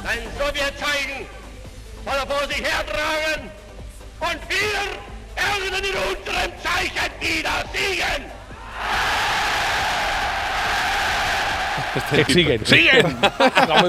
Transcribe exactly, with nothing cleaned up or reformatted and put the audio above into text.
sein Sowjetzeichen soll er vor sich hertragen und wir werden in unserem Zeichen wieder siegen. Siguen. Siguen!